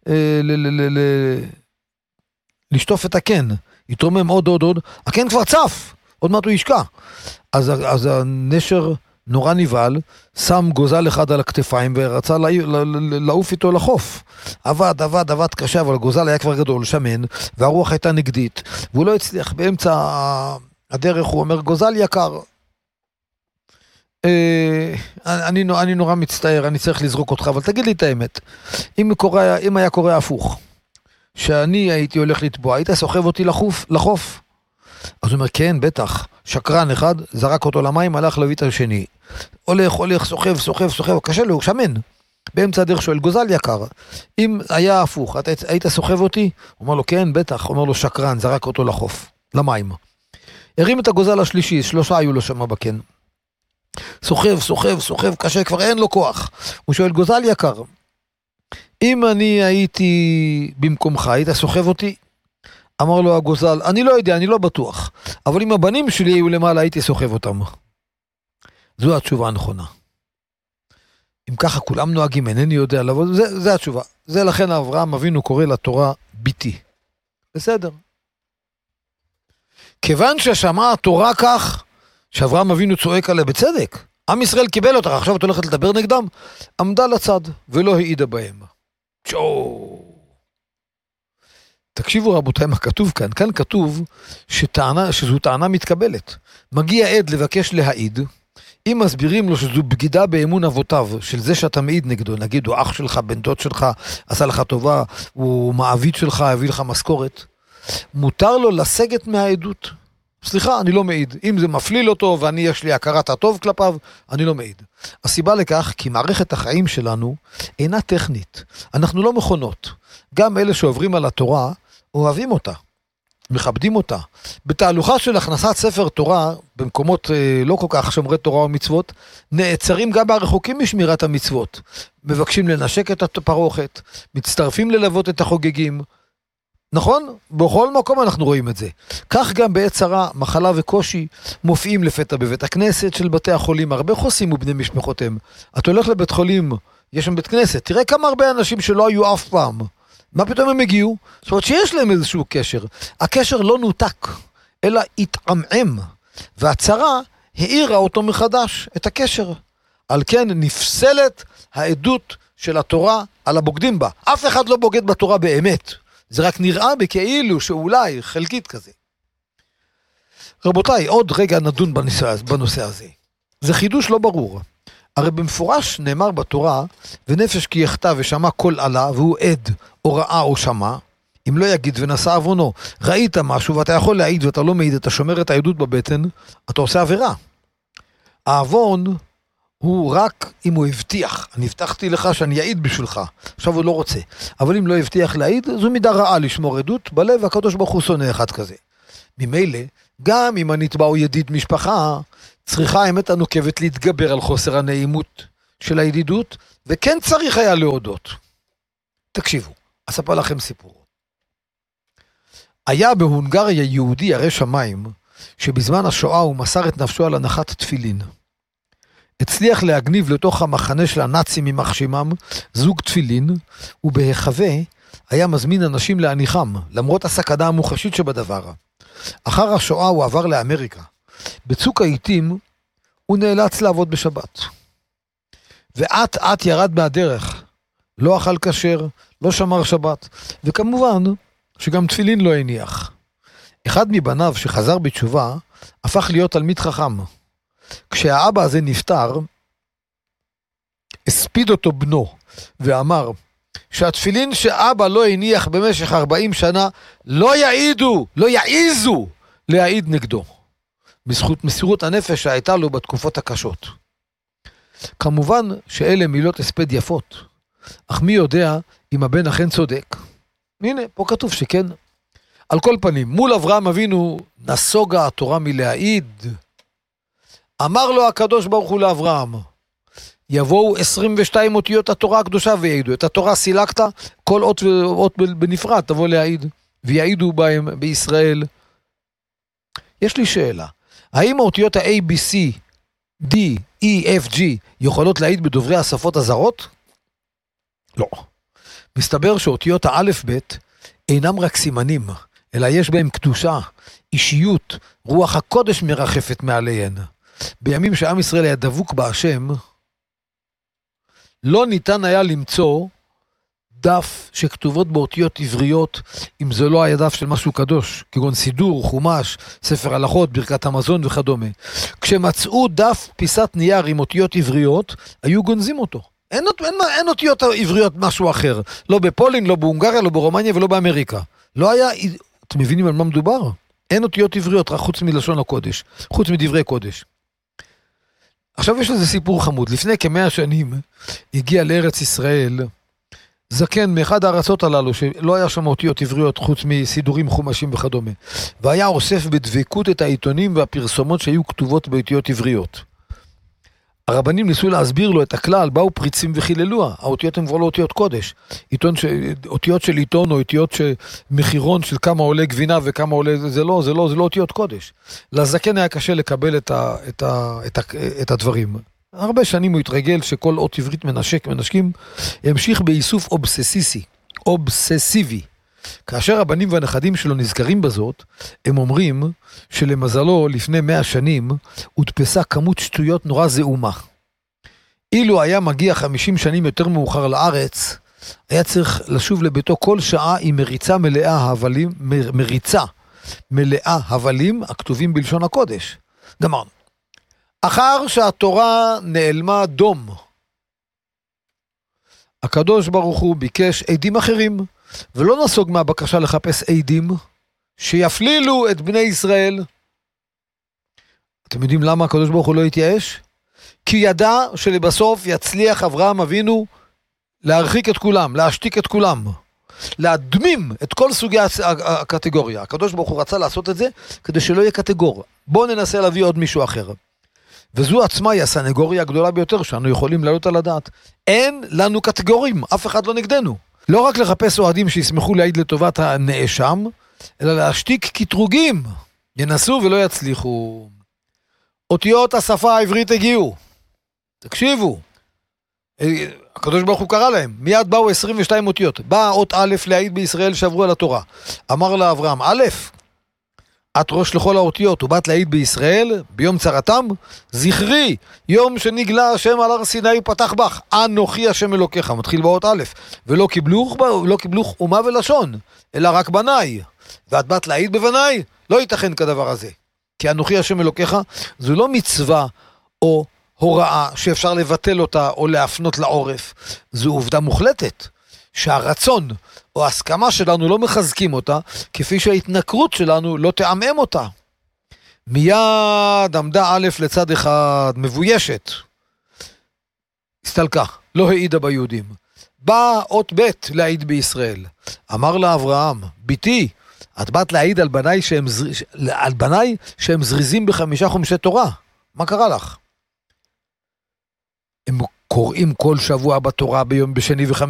לשטוף את הקן. יתרומם עוד. הקן כבר צף, עוד מעט הוא ישקע. אז הנשר נורא נבהל, שם גוזל אחד על הכתפיים ורצה לעוף איתו לחוף. עבד קשה, אבל הגוזל היה כבר גדול, שמן, והרוח הייתה נגדית, והוא לא הצליח. באמצע הדרך הוא אומר, גוזל יקר, אני נורא מצטער, אני צריך לזרוק אותך, אבל תגיד לי את האמת, אם היה קורה הפוך, שאני הייתי הולך לטבוע, היית סוחב אותי לחוף? אז הוא אומר, כן, בטח, שקרן אחד, זרק אותו למים, הלך להביא את השני. הולך, סוחב, קשה לו, שמן. באמצע הדרך שואל, גוזל יקר, אם היה הפוך, היית סוחב אותי? הוא אומר לו, כן, בטח. הוא אומר לו, שקרן, זרק אותו לחוף, למים. הרים את הגוזל השלישי, 3 היו לו שם בקן. סוחב, קשה, כבר אין לו כוח. הוא שואל, גוזל יקר, אם אני הייתי במקומך, היית סוחב אותי? אמר לו הגוזל, אני לא יודע, אני לא בטוח, אבל אם הבנים שלי היו למעלה, הייתי סוחב אותם. זו התשובה הנכונה. אם ככה כולם נוהגים, אינני יודע, זה התשובה. זה לכן אברהם אבינו קורא לתורה ביתי. בסדר. כיוון ששמע התורה כך, שאברהם אבינו צועק עליה בצדק, עם ישראל קיבל אותך, עכשיו את הולכת לדבר נגדם, עמדה לצד ולא העידה בהם. תקשיבו רבותיי מה כתוב כאן. כאן כתוב שזו טענה מתקבלת. מגיע עד לבקש להעיד, אם מסבירים לו שזו בגידה באמון אבותיו, של זה שאתה מעיד נגדו, נגיד הוא אח שלך, בן דוד שלך, עשה לך טובה, הוא מעביד שלך, הביא לך משכורת, מותר לו לסגת מהעדות. סליחה, אני לא מעיד. אם זה מפליל אותו ואני יש לי הכרת הטוב כלפיו, אני לא מעיד. הסיבה לכך, כי מערכת החיים שלנו אינה טכנית. אנחנו לא מכונות. גם אלה שעוברים על התורה, אוהבים אותה, מכבדים אותה. בתהלוכה של הכנסת ספר תורה, במקומות לא כל כך שומרי תורה ומצוות, נעצרים גם הרחוקים משמירת המצוות. מבקשים לנשק את הפרוכת, מצטרפים ללוות את החוגגים. נכון? בכל מקום אנחנו רואים את זה. כך גם בעת צרה, מחלה וקושי, מופיעים לפתע בבית הכנסת של בתי החולים, הרבה חוסים ובני משפחותיהם. אתה הולך לבית חולים, יש שם בית כנסת, תראה כמה הרבה אנשים שלא היו אף פעם. מה פתאום הם הגיעו? זאת אומרת שיש להם איזשהו קשר. הקשר לא נותק, אלא התעמעם. והצרה העירה אותו מחדש, את הקשר. על כן נפסלת העדות של התורה על הבוגדים בה. אף אחד לא בוגד בתורה באמת. זה רק נראה בכאילו שאולי חלקית כזה. רבותיי, עוד רגע נדון בנושא הזה. זה חידוש לא ברור. הרי במפורש נאמר בתורה, ונפש כי יחטא ושמע קול עלה, והוא עד או ראה או שמע, אם לא יגיד ונשא עוונו, ראית משהו ואתה יכול להעיד ואתה לא מעיד, אתה שומר את העדות בבטן, אתה עושה עבירה. העוון הוא רק אם הוא הבטיח, אני הבטחתי לך שאני אעיד בשבילך, עכשיו הוא לא רוצה. אבל אם לא הבטיח להעיד, זו מידה רעה לשמור עדות, בלב הקדוש ברוך הוא שונא אחד כזה. ממילא, גם אם הנתבע הוא ידיד משפחה, צריכה האמת הנוקבת להתגבר על חוסר הנעימות של הידידות, וכן צריך היה להודות. תקשיבו, אספר לכם סיפור. היה בהונגריה יהודי ירא שמיים, שבזמן השואה הוא מסר את נפשו על הנחת תפילין. הצליח להגניב לתוך המחנה של הנאצים ממח שמם זוג תפילין, ובהיחווה היה מזמין אנשים להניחם, למרות הסכנה המוחשית שבדבר. אחר השואה הוא עבר לאמריקה. בצוק העיתים הוא נאלץ לעבוד בשבת. ועת ירד מהדרך. לא אכל כשר, לא שמר שבת, וכמובן שגם תפילין לא הניח. אחד מבניו שחזר בתשובה, הפך להיות תלמיד חכם. כשהאבא הזה נפטר, הספיד אותו בנו, ואמר, שהתפילין שאבא לא הניח במשך 40 שנה, לא יעיזו להעיד נגדו. בזכות מסירות הנפש שהייתה לו בתקופות הקשות. כמובן שאלה מילות הספד יפות, אך מי יודע אם הבן אכן צודק? הנה, פה כתוב שכן. על כל פנים, מול אברהם אבינו נסוגה התורה מלהעיד. אמר לו הקדוש ברוך הוא לאברהם, יבואו 22 אותיות התורה הקדושה ויעידו. את התורה סילקת, כל אות ואות בנפרד תבוא להעיד, ויעידו בהם בישראל. יש לי שאלה, האם האותיות ה-A, B, C, D, E, F, G יכולות להעיד בדוברי השפות הזרות? לא. מסתבר שאותיות האלף בית אינם רק סימנים, אלא יש בהם קדושה, אישיות, רוח הקודש מרחפת מעליהן. בימים שעם ישראל היה דבוק בהשם, לא ניתן היה למצוא דף שכתובות באותיות עבריות, אם זה לא היה דף של משהו קדוש, כגון סידור, חומש, ספר הלכות, ברכת המזון וכדומה. כשמצאו דף פיסת נייר עם אותיות עבריות, היו גונזים אותו. אין אותיות עבריות משהו אחר. לא בפולין, לא בהונגריה, לא ברומניה ולא באמריקה. לא היה, אתם מבינים על מה מדובר? אין אותיות עבריות, רק חוץ מלשון הקודש, חוץ מדברי קודש. עכשיו יש לזה סיפור חמוד. לפני כ100 שנים הגיע לארץ ישראל זקן מאחד הארצות הללו, שלא היה שם אותיות עבריות חוץ מסידורים, חומשים וכדומה. והיה אוסף בדבקות את העיתונים והפרסומות שהיו כתובות באותיות עבריות. הרבנים ניסו להסביר לו את הכלל, באו פריצים וחיללוה. האותיות הן כבר לא אותיות קודש. אותיות של עיתון או אותיות מחירון של כמה עולה גבינה וכמה עולה, זה לא אותיות קודש. לזקן היה קשה לקבל את הדברים. הרבה שנים הוא התרגל שכל אות עברית מנשקים, המשיך באיסוף אובססיבי. כאשר הבנים והנכדים שלו נזכרים בזאת, הם אומרים שלמזלו לפני 100 שנים הודפסה כמות שטויות נורא זעומה. אילו היה מגיע 50 שנים יותר מאוחר לארץ, היה צריך לשוב לביתו כל שעה עם מריצה מלאה הבלים הכתובים בלשון הקודש. גמרנו. אחר שהתורה נעלמה דום, הקדוש ברוך הוא ביקש עדים אחרים, ולא נסוג מהבקשה לחפש עדים שיפלילו את בני ישראל. אתם יודעים למה הקדוש ברוך הוא לא התייאש? כי ידע שלבסוף יצליח אברהם אבינו להרחיק את כולם, להשתיק את כולם, להדמים את כל סוגי הקטגוריה. הקדוש ברוך הוא רצה לעשות את זה כדי שלא יהיה קטגור. בואו ננסה להביא עוד מישהו אחר. וזו עצמה היא הסנגוריה הגדולה ביותר שאנו יכולים לעלות על הדעת. אין לנו קטגורים, אף אחד לא נגדנו. לא רק לחפש אוהדים שישמחו להעיד לטובת הנאשם, אלא להשתיק קטרוגים, ינסו ולא יצליחו. אותיות השפה העברית הגיעו. תקשיבו. הקדוש ברוך הוא קרא להם. מיד באו 22 אותיות. באה אות א' להעיד בישראל שעברו על התורה. אמר לאברהם, א', את ראש לכל האותיות, ובאת להעיד בישראל, ביום צרתם, זכרי, יום שנגלה השם על הר סיני פתח בך, אנוכי השם אלוקיך, מתחיל באות א', ולא קיבלוך אומה ולשון, אלא רק בניי, ואת באת להעיד בבניי, לא ייתכן כדבר הזה, כי אנוכי השם אלוקיך, זו לא מצווה או הוראה שאפשר לבטל אותה או להפנות לעורף, זו עובדה מוחלטת, שהרצון או ההסכמה שלנו לא מחזקים אותה, כפי שההתנכרות שלנו לא תעמם אותה. מיד עמדה א' לצד אחד, מבוישת. הסתלקה, לא העידה ביהודים. באה אות ב' להעיד בישראל. אמר לה אברהם, ביתי, את באת להעיד על בניי שהם זריזים ב5 חומשי תורה. מה קרה לך? הם קוראים כל שבוע בתורה ביום בשני וחמישי.